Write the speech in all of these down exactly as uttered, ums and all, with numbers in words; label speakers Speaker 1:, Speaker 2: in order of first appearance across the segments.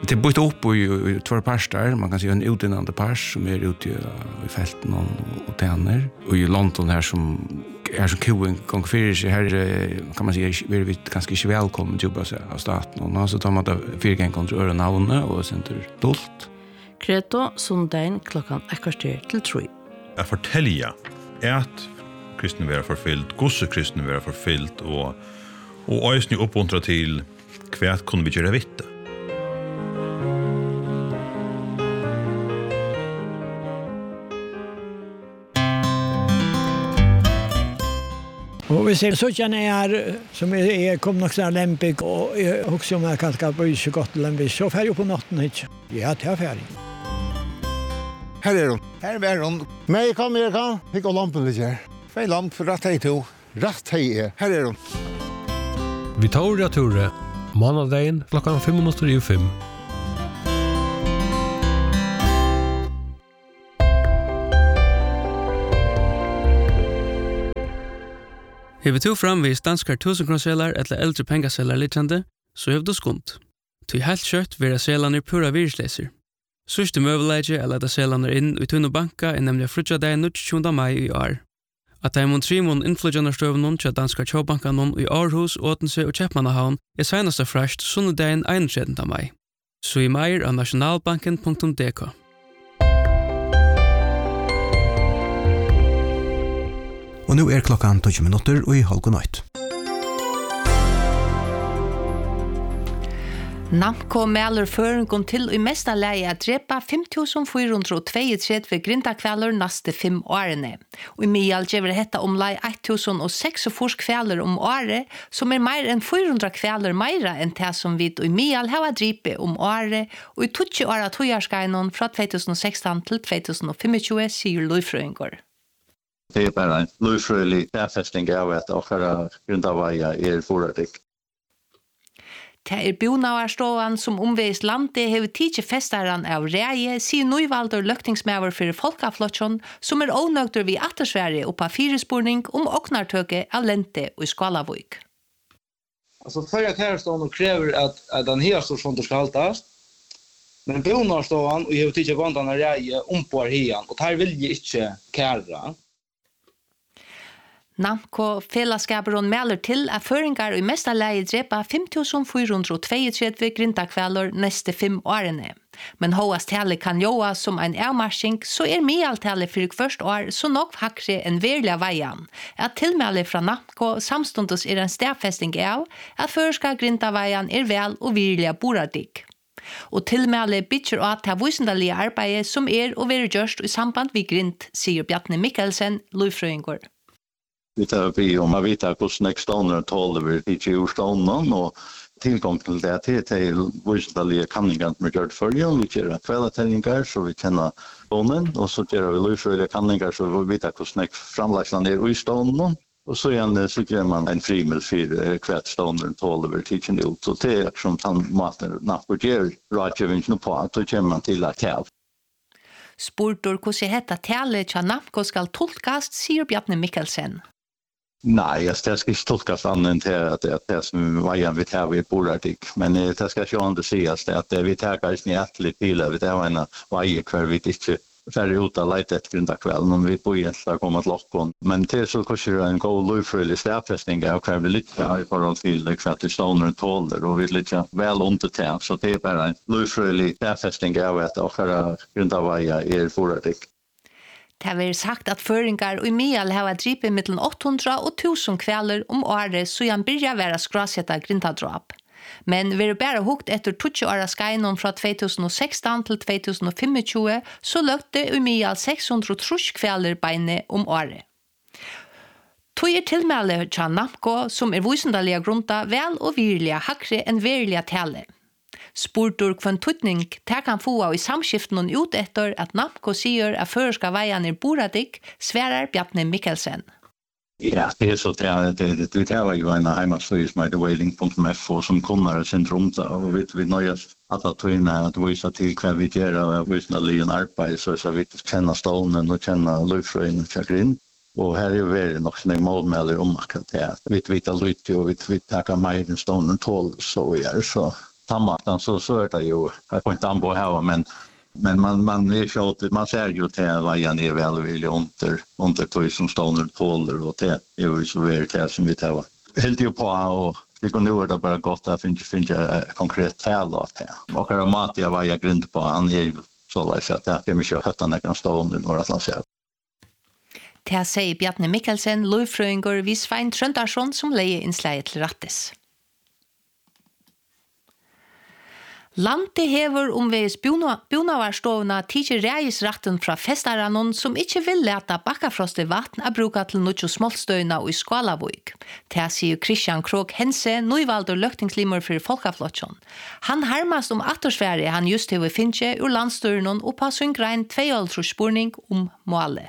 Speaker 1: Det är bytt upp i, i två parstar. Man kan se en utinande pars som är ute i, i fälten och, och tänner. Och i London här som är som koen gång för sig här kan man säga är vi ganska inte välkommen till jobba av staten. Och så tar man det fyra kontra öra navnet och sen till dolt.
Speaker 2: Kreto sondagen klockan ekvarter till tre.
Speaker 3: Jag fortälja att kristna vara förfyllt, gosse kristna vara förfyllt och och ösni uppmuntra till kvärt kunde vi göra vitte.
Speaker 4: Och vi ser så känner är som är, är kom nog så lämpig och också om jag kan ska bry sig gott till en viss så färg på natten inte. Ja, det är färg.
Speaker 5: Här är hon. Här är hon. Men kom här kan. Fick och lampan lite här. Fem lamp för rätt hej to. Rätt hej är. Här är hon.
Speaker 6: Vi tar det Tore. Måndagen klockan fem minuter i fem.
Speaker 7: Hever du framvis danskar tusenkronselar eller äldre pengaselar liknande, så hever du skunt. Ty helt kjøtt vera selarnir pura virsleser. Sørste møveleidje er leta selarnir inn i tunn og banka er nemlig frutja dag tjuende mai i år. At de mot trimon innflytjanarstøvnun til danskar tjåbankanon i Aarhus, Åtense og Kjeppmannahavn er seinaste frasht sunnedagen einogtredjende mai. Så i meir av nasjonalbanken punktum d k.
Speaker 8: Og nu er klokkan tolv minutter og i halv natt.
Speaker 9: Namco melder føringen til i mesta leie at drepa fem tusen fire hundre og tjuetre grindakveler neste fem årene. Og i Mial gjør dette om lei ett tusen seksogfyrre kveler om året, som er mer enn fire hundre kveler mer enn det som vi i Mial har dripe om året, og i tjueto åra tojarskeinen fra to tusen og seksten til to tusen og tjuefem, sier Løyfrøyngår.
Speaker 10: Det er bare en løyfrøylig nedfesting av at akkurat grindaveier er forrættig.
Speaker 9: Det er Bonauerståan som omveis landet hever tidsi festaren av reie, sier nøyvalder løktingsmæver for Folkaflotjon, som er ånøgter vi attersverige oppa firespurning om åknartøke av Lente og Skalavøyk.
Speaker 11: Altså, førre kærestående krever at, at den her stasjonen skal haltas, men Bonauerståan og hever tidsi vandan av reie ompår hian, og der vil jeg ikke kæra.
Speaker 9: Namco fellesskaperen melder til at føringar i mesta leie drepa fem tusen fire hundre og tjuetre grindakveler neste fem årene. Men hoas tale kan joa som en avmarsking, så er mealtale for først år så nok hakre enn verlig veian. At tilmelde fra Namco samstundes er en stedfesting av at førska grindaveian er vel og virlig boradig. Og tilmelde bytter av til vysendalige arbeidet som er og være gjørst i samband vi grind, sier Bjarne Mikkelsen, Løyfrøyngår.
Speaker 10: Vi tar vi om att veta hur snäck stoner tål över i tjugostonen och tillgång till det till till vårdaliga kanningar med gjort följa vi gör kvällatellingar så vi känner bonen och så gör vi lösliga kanningar så vi vet hur snäck framlägslan är i stonen och så igen så gör man en frimel för kvällstoner tål över teaching ut så det är som han master napoger rådgivning nu på att kommer man till att täv.
Speaker 9: Spurtor hvordan hetta tale tja Namco skal tolkast, sier Bjarne Mikkelsen.
Speaker 10: Nej, jag ska inte tolkas annorlunda till att det är som vajan vi tar vid bordartik. Men det ska inte ändå sägas att vi tar kanske nättligt till att vi tar en vaje kvar vi inte färre ut att leta ett grindakväll. Men vi på egentligen kommer att locka. Men det är så kanske en god löjfröjlig städfästning av kvar vi lite här i förhåll till kvart i stoner och tåler. Och vi är lite väl undertän. Så det är bara en löjfröjlig städfästning av att akkurat grindavaja är bordartik.
Speaker 9: Det har vært sagt at føringar og i Mial har dripet mellom åtte hundre og tusen kveler om året så han byrja være skrasetta grindadrap. Men vi er bare hukt etter tjueto åra skainon fra to tusen og seksten til to tusen og tjuefem så løgte i Mial seks hundre og tretti kveler beine om året. Tog er tilmelde tja Namco som er vysendalige grunta vel og virlige hakre enn virlige tale. Spurtor kvann tutning der kan få av i samskiften ut etter at Namco sier at føreska veian er boradig, sverar Bjarne Mikkelsen.
Speaker 10: Ja, det är så att det det tar ju en hemsida som heter wailing punkt f som kommer centrum och vi vi nöjas att att tvinna att visa till kvar vi gör och visa lian arbete så så vi känner stolen och känner löfrön och chagrin. Och här är det nog såna målmedel om att det vi vet att lite och vi vet att kan mer än stolen tål så är så tammartan så så är det ju jag får inte anbo här men men man man är ju man ser ju till vägen är väl vill under under två som står poler och det är ju så väldigt det som vi tar. Helt ju på och det går nu det bara gott att finna finna konkret tal åt det. Och det mat jag var jag grund på han är så läs att det är mycket att han kan stå under några slanser.
Speaker 9: Det säger Bjarne Mikkelsen, Løyfrøyngur vid Svein Trøndarsson som leier innslaget til rattes. Landet hever omveis bunavarstående tidser reisratten fra festaranon som ikke vil leta bakkafroste vatten a bruka til nødjo smålstøyna og i Skalavøyk. Det sier Christian Krog Hense, nøyvaldur løktingslimer for Folkaflotjon. Han harmast om attorsfære han just hever finnje ur landstøyrenon og på sin grein tveialdros spurning om måle.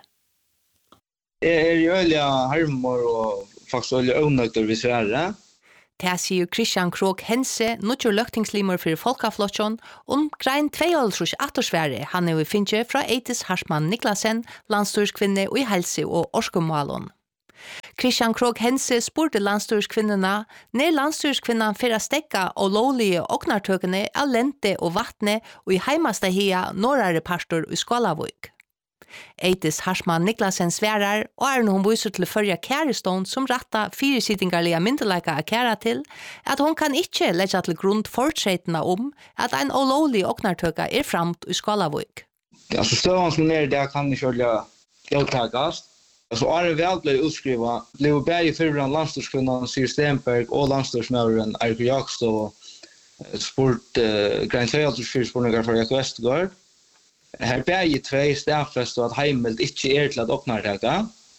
Speaker 11: Jeg er jo øyelig harmor og faktisk øyelig øvnøkter vi svære.
Speaker 9: Det sier Christian Krog Hense, nødjo løktingslimer for Folkaflotjon, om grein tveialdros attorsfære han hever finnje fra Eitis Harsman Niklasen, landstørskvinne og i helse og orskemålen. Christian Krog Hense spurte landstørskvinnerne når landstørskvinnen for å stekka og lovlige oknartøkene av lente og vattne og i heimasta hia norrare pastor i Skalavøyk. Eitis Harsman Niklasen sverar og er hun viser til førja kærestånd som ratta fyrisittingarlige myndelaika av kæra til at hun kan ikke legge til grunn fortsetene om at en olovlig oknartøka er framt i Skalavøyk.
Speaker 11: Altså støvann som er det kan ikke gjøre gjøttakast. Altså Are Vel ble utskrivet, ble begge fyrren landstørskvinnan Syr Stenberg og landstørsmøveren Erik Jakstå spurt uh, grein tveialdrsfyrspurningar fra Jakob Vestergaard. Her begge tvei stedfest og at heimelt ikke er til at oknarteka.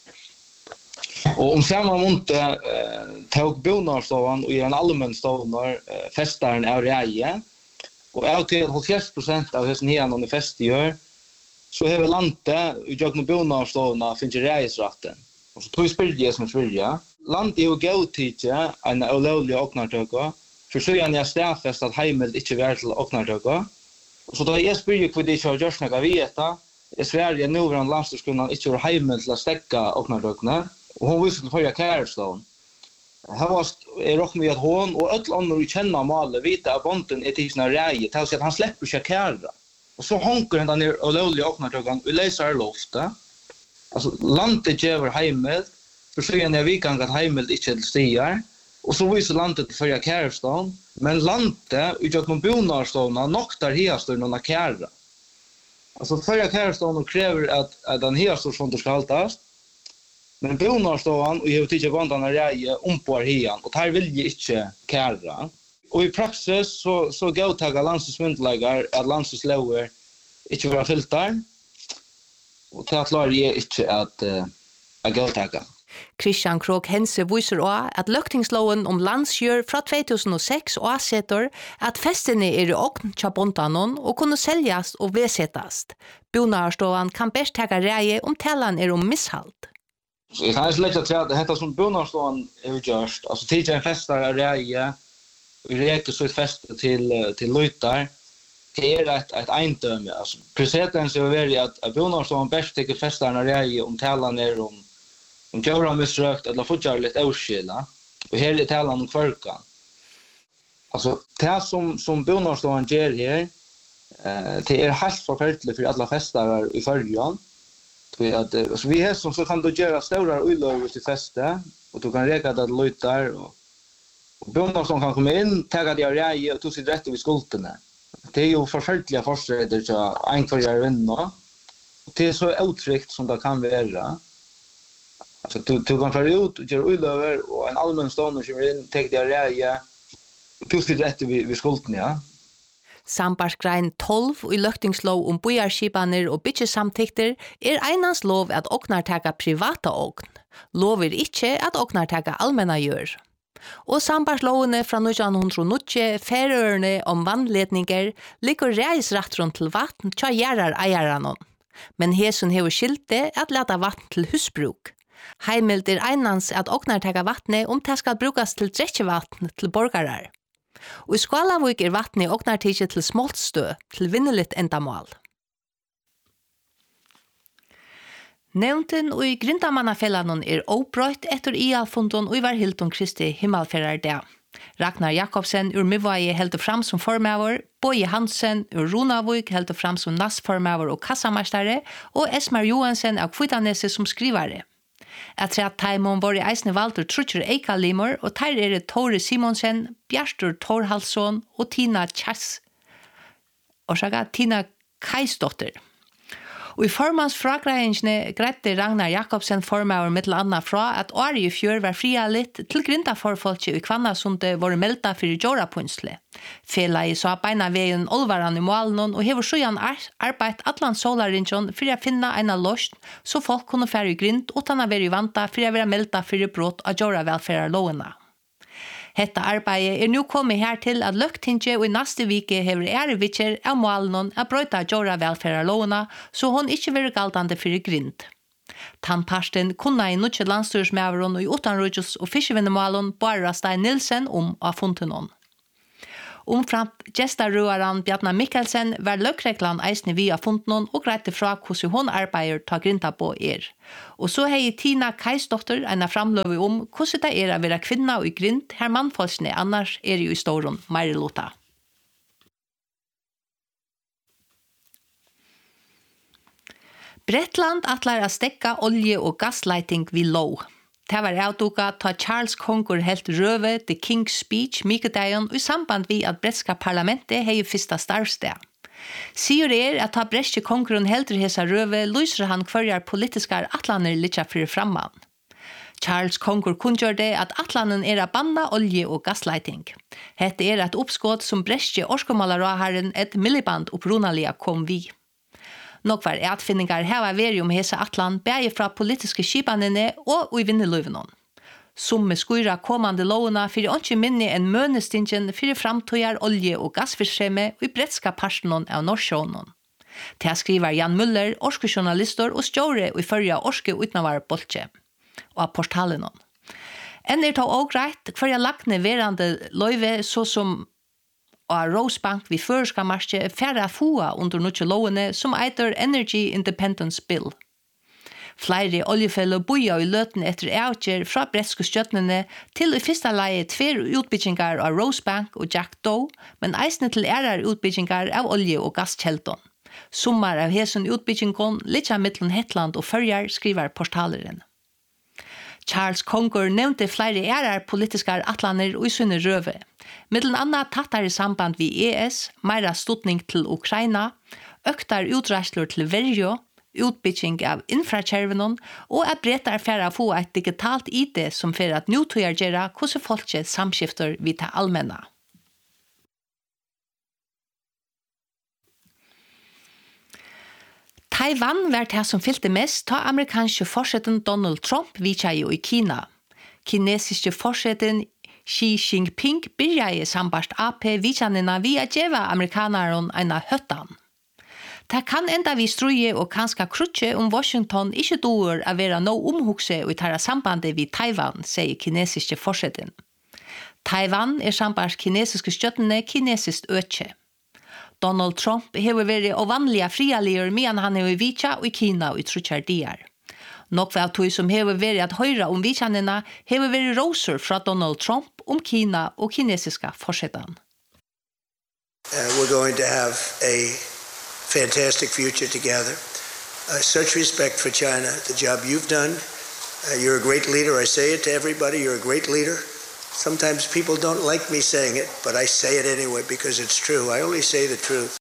Speaker 11: Og om samme måned eh, tok bonarstående og i en allmenn stående eh, festaren av reie. Og av til halvfjerds prosent av hesten her når fest gjør, så har vi landet og gjør noen bonarstående finnes reisratten. Og så tog spyrje som spyrje. Landet er jo gautidje en ulovlig oknarteka, for så er jeg stedfest at heimelt ikke er til oknarteka. Så da jeg spyrir hva de ikke har gjort noe veta, jeg sverger nuvarande landstorskunnan ikke har heimel til å stekka oknardøkene, og hun viser til forrige kærestånd. Her er råk med at hun og alle andre vi kjenner malet vite at bonden er til sina reie, til å si at han slipper ikke kæra. Og så honker han der og lovlige oknardøkene og leser loftet. Altså, landet gjør heimel, for så gjerne vi kan at heimel ikke er til stier, og så viser landet til forrige kærestånd, men landet utgjør noen bonarstående noktar hiastår noen kæra. Altså förra kärstånd kräver att att den här så som det ska haltas. Men bonarstånd och jag tycker bandarna reje om på hian och här vill ju inte kärra. Och i praxis så så går taga landsmyndigheter att landslower inte vara filtar. Och det klarar ju inte att att gå taga.
Speaker 9: Christian Krog Hense viser også at løktingsloven om landsgjør fra två tusen og sex og avsetter at festene er i okn tja bontanon og kunne seljas og vedsettast. Bonarståan kan best teka reie om talan er om misshalt.
Speaker 11: Så jeg kan ikke legge til at dette som bonarståan er gjørst, altså tidligere en festar er reie, og reker så et fest til, til løytar, det er et, et eindømme. Altså, presedens er veldig at, at bonarståan best teker festarna reie om talan er om om djur har missrökt eller fortsatt litt avskilda. Og her er talan om kvarkan. Altså, det som, som bonarståan gjør her, eh, det er helt forferdelig for alle festarer i förrjan. Altså, vi har som så kan du gjøre større ulløver til feste, og du kan reka det løytar, og, og bonarståan kan komme inn, tega de av reie, og du sitter rett vid skoltene. Det er jo forferdelige forstredder til en kvarjar vinner, og det er så uttrykt som det kan være. Alltså du du kan fara ut och göra ullöver och en allmän stånd och kommer in, tar det reje. Du ska rätt vid vid skulden, ja.
Speaker 9: Sambarsgrein tolv i løktingslov om bojarskipaner og bytjesamtikter er einans lov at oknartaka privata okn. Lov er ikkje at oknartaka allmenna gjør. Og sambarslovene fra nitjan hundrað og níggju ferøerne om vannledninger ligger reisrattron til vatten tja gjerrar eieranon. Men hesun hever skilte at leta vatten til husbruk. Heimild er einans at oknartaka vattne om det skal brukas til drekkevatten til borgarar. Og i Skalavøyk er vattne oknartike til smoltstø til vinnelitt endamål. Nevnten og i Grindamannafellanon er oppbrøyt etter ialfondon og i var Hilton Kristi himmelferrar det. Ragnar Jakobsen ur Mivai helt fram som formøver, Boje Hansen ur Ronavik helt fram som nassformøver og kassamastere, og Esmar Johansen av Kvitanese som skrivare. Jeg tror at Taimon var i eisne valgt og trutcher Eika Limor, og der er det Tore Simonsen, Bjarstur Torhalsson og Tina Kjass, og så Tina Kajsdotter. Og i formans fragrejensne grette Ragnar Jakobsen formøver mittel anna fra at året i fjør var fria litt til grinda forfolket i Kvannasundet var melda for Jorapunsle. Fela i så beina veien olvaran i målen og hever sjøen arbeid atlan solarinsjon for å finne en løst så folk kunne fære i grind utan å være i vanta for å være melda for brott av Joravelferarlovene. Hetta arbeidet er nu kommet her til at Løgtinge og i neste vike hever ærevitjer av målen å brøyta Jora velferarlovene, så hun ikke vil galtande for grind. Tannparsten kunne i nødje landstyrsmæveren og i utanrujus og fiskevinnemålen bare Stein Nilsen om av funtenon. Omframt gestarruaran Bjarna Mikkelsen var løkreklan eisne via funtenon og greite fra hvordan hun arbeider ta grinda på er. Og så hei Tina Kajsdotter en framløve om hvordan det er å være kvinna og i grind her mannfolkene annars er jo i storon Marilota. Bretland atlar a stekka olje- og gassleiting vi lov. Det var avduka ta Charles Conger helt røve The King's Speech mykedagen i samband vi at bretska parlamentet hei fyrsta starvsted. Sier er at ta bretske kongeren helt hesa røve lyser han hverjar politiskar atlaner litja fyrir framman. Charles Conger kunngjør det at atlanen er a banna olje- og gassleiting. Hette er et oppskått som bretske orskomalaråharen et milliband opprunalia kom vi. Nok var atfinningar heva veri om hesa atlan bægi fra politiske skipanene og i vinneløyvenon. Somme skuira komande lovena fyrir åndsje minne enn mønestingen fyrir framtøyar olje- og gassfiskreme og i bretska parstenon av Norsjånon. Det skriver Jan Muller, orske journalister og stjåre og i førja orske utnavar boltje og av portalenon. Enn er tog og greit hverja lakne verande løyve så som og Rosebank vi førska marsje færre fua under nødje lovene som eiter Energy Independence Bill. Flere oljefeller boja i løten etter avgjer fra bretske stjøtnene til i fyrsta leie tver utbyggingar av Rosebank og Jack Doe, men eisne til ærar utbyggingar av olje- og gasskjeldon. Sommar av hesen utbyggingon litja mittlen Hetland og Førjar skriver portaleren. Charles Conger nevnte flere ærar politiskar atlaner og i sunne røve. Mittlen anna tattar i samband vi E S, meira stutning til Ukraina, øktar utrastlur til Verjo, utbygging av infrakjervenon, og at brettar færa få et digitalt I D som fer at nutøyar gjerra hvordan folkje samskifter vi ta allmenna. Taiwan var det som fylte mest ta amerikanske forsetten Donald Trump vidtja jo i Kina. Kinesiske forsetten Xi Jinping byrja i sambarst A P vidtjanina via djeva amerikanaren eina høttan. Det kan enda vi struje og kanska krutje om Washington ikke doer å være no omhugse og tæra sambandet vid Taiwan, sier kinesiske forsetten. Taiwan er sambarst kinesiske støttene kinesisk øtje. Donald Trump hever vært ovanlige frialier medan han hever vitja og i Kina og i trutjardier. Nok av tog som hever vært at høyra om vitjanene hever vært roser fra Donald Trump om Kina og kinesiska forsetten.
Speaker 12: Uh, we're going to have a fantastic future together. Uh, such respect for China, the job you've done. Uh, you're a great leader. I say it to everybody. You're a great leader. Sometimes people don't like me saying it, but I say it anyway because it's true. I only say the truth.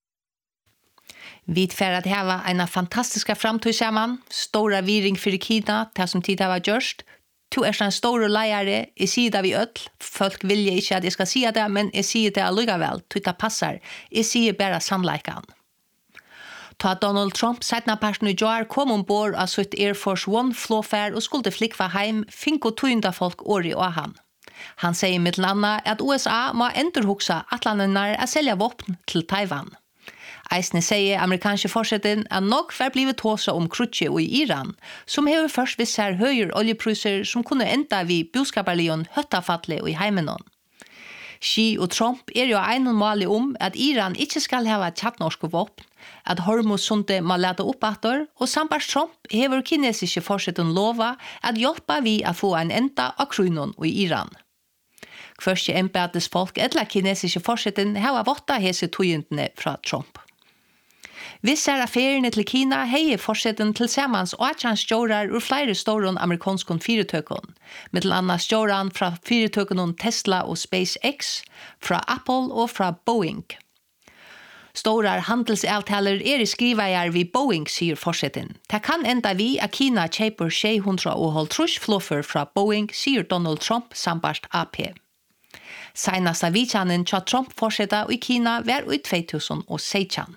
Speaker 9: Vi får at hava en fantastiska framtid saman, stora viring for Kina, det som tid var gjørst. Tu er en store leiare, jeg sier det vi ødel. Folk vilja ikke at jeg skal si det, men jeg sier det allugavel, tu det passar. Jeg sier bare sannleikan. Ta Donald Trump setna personen i jar kom ombord av sitt Air Force One flåfær og skulle flikva heim, fink og tøynda folk åri og han. Han sier mitt landa at U S A må endurhugsa atlandenar a selja våpen til Taiwan. Eisne sier amerikanske forsetten at nok var blivet tåsa om krutje og i Iran, som hever først viss her høyere oljepruser som kunne enda vi buskaparlion høttafatle og i heimenon. Xi og Trump er jo einon mali om at Iran ikke skal hava tjattnorske våpen, at Hormuzsundet må lete opp atter, og samtidig Trump hever kinesiske forsetten lova at hjelpa vi at få en enda av krunon i Iran. Kvørste embetes folk eller kinesiske forseten har votta hese tøyentene fra Trump. Visse er affærene til Kina hei forseten til samans og at han stjårar ur flere store amerikanske fyretøkken, mittel annet stjåran fra fyretøkken Tesla og SpaceX, fra Apple og fra Boeing. Stora handelsavtaler er skriveier vi Boeing, sier forseten. Det kan enda vi at Kina kjøper seks hundre og halvtreds fluffer fra Boeing, sier Donald Trump sambart A P. Senast av vidtjanen tja Trump forseta i Kina var i to tusen og seksten.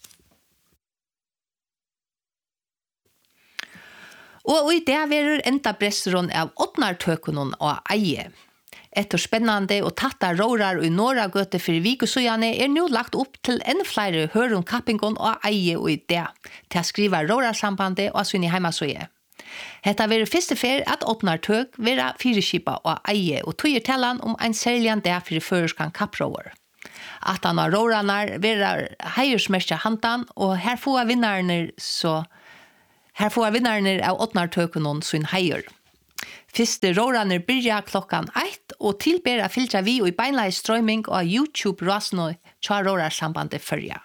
Speaker 9: Og i det verer enda brestron av åttnartøkunnen og eie. Etter spennende og tatta rårar i norra gøte for vikosøyane er nå lagt opp til enn flere hørum kappingon og eie og idé til å skrive rårarsambandet og sinne heimasøye. Hetta vil første fer at åpnar tøk være fyrirskipa og eie og tøyer tellan om ein særlig det for førerskan kappråver. At han av råranar være heiersmerkja handan og her får vinnarne så her får vinnarne av åpnar tøkunnen sin heier. Fyrste råraner byrja klokkan ett og tilbera filtra vi og i beinleis strøyming og YouTube-rasno tja rårarsambandet førja.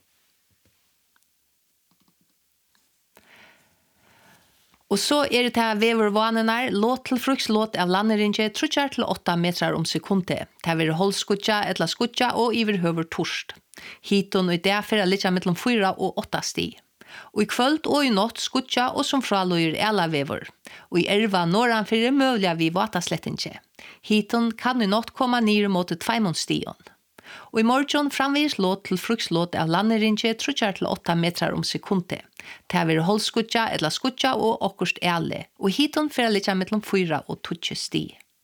Speaker 9: Og så er det til vevervanene låt til frukslåt av landerinje trutjar til åtta metrar om sekundet. Det er holdskutja, etla skutja og iverhøver torst. Hiton og i det fyrir litt mellom fyra og åtta sti. Og i kvöld og i natt skutja og som fraløyer ela vever. Og i erva norranfyrir møvliga vi vataslettinje. Hiton kan i natt komma nir mot tveimondstion. Og i morgon framvis låt til frukslåt av landerinje trutjar til åtta metrar om sekundet. Det er holdskutja, etla skutja og okkurst ele. Og hiton fyrir litt mellom fyra og tutsi sti.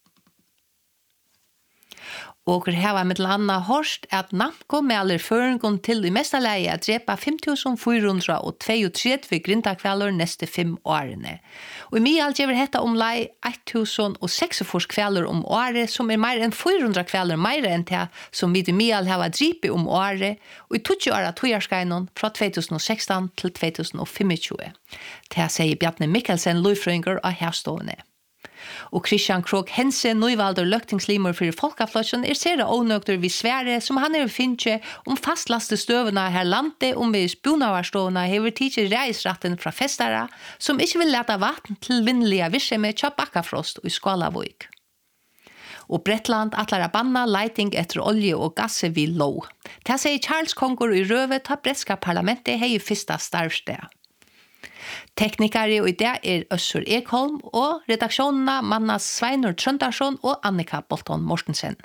Speaker 9: Og her var med anna hørst at Namco melder føringen til i mesta leie at drepa fem tusen fire hundre tjueto grindakveller neste fem årene. Og i mye gjør dette om lei ett tusen seksogfyrre kveller om året, som er mer enn fire hundre kveller mer enn det som vi i mye har drippet om året, og i tjueto åra togjerskeinon fra to tusen og seksten til to tusen og tjuefem. Det sier Bjarne Mikkelsen, løyfrøyngur av herstående. Og Christian Krog Hense, nøyvalder løktingslimer for folkefløsjen, er sere ånøkter vi svære som han er finnkje om fastlaste støvene her landet om vi spunavarstående hever tidsi reisratten fra festare som ikke vil lete vatten til vinnelige virse med kjøp bakkafrost og i Skalavøyk. Og Bretland atlar a banna leiting etter olje og gasse vi lov. Det sier Charles Conger i Røve ta bretska parlamentet hei fyrsta starvsted. Teknikere i det er Øssur Ekholm og redaksjonene Mannas Sveinur Trøndarsson og Annika Bolton Mortensen.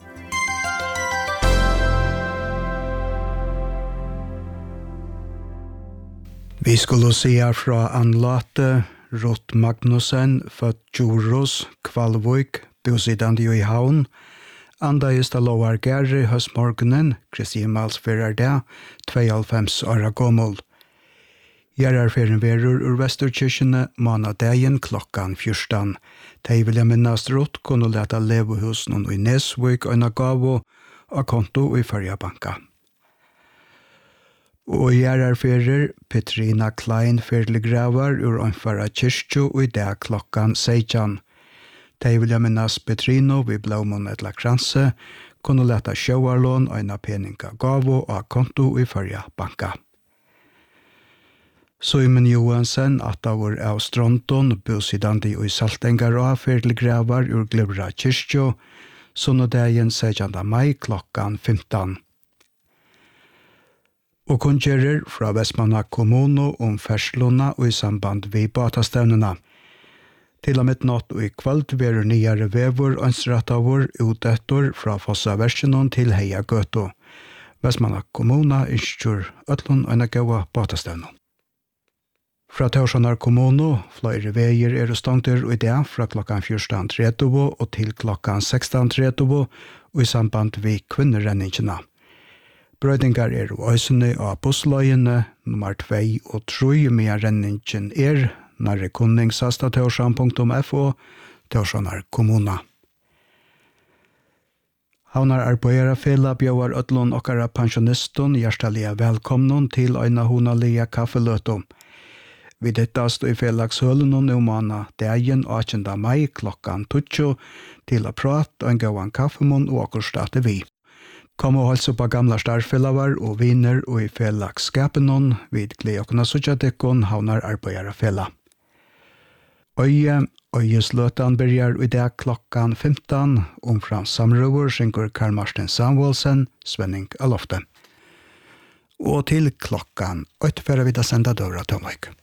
Speaker 8: Vi skulle se fra anlate Rott Magnussen, født Djoros, Kvalvøyk, bosidande i Havn, andagist av lovar Gary høstmorgenen, Kristi Malsferar det, tveoghálvfems åra gammel. Gjerarferien verur ur Vesturkirkene manadagen klokkan fjørstan. De vil jeg minnast rått kunne leta levehusen i Nesvik og Nagavo og konto i Førjabanka. Og gjerarferier Petrina Klein ferlegravar ur Anfara kyrkjo og i dag klokkan seksten. De vil jeg minnast Petrino vid Blaumon etla kranse kunne leta sjøvarlån og en peninga gavo og konto i Førjabanka. Simon Johansen, at av vår av Stronton, bosidande i Saltengar og ferdelgravar ur Glebra kyrkjo, sunnodagen sekstende mai klokkan femton. Og kunngjører fra Vestmanna kommuno om ferslåna og i samband vi batastavnena. Til og med natt og i kveld verur nyare vevor ansrattavor utøttor fra Fossa Versenon til Heia Gøto. Vestmanna kommuna innskjur ötlun og gaua batastavnena. Fra Tørsjonar kommuno, flere veier er stangter og i det fra klokkan fjørstan tretti og til klokkan sekstan tretti og i samband vi kvinnerrenningene. Brøydingar er og øysene av bussløyene, nummer to og tre med renningen er nærre kunningsasta tørsjon punktum f o, Tørsjonar kommuna. Havnar arbeider fela bjøver ødlån okkara pensjoniston hjertelige velkomnon til øyne hunalige kaffeløtum. Vi dittast i fellagshølen og numana dagen åttende mai klokkan tjugo til å prate og en gåan kaffemån og akkurat vi. Kom og holde på gamla starfellavar og viner og i fellagsskapen vid glede og kunne sutja dekkon havnar arbeidere fella. Øye, Øyesløtan byrjar i dag klokkan femton, omfram samrøver synker Karl Martin Samuelsen, Svenning av Lofte. Og til klokkan åtte før vi da senda døra til Mike.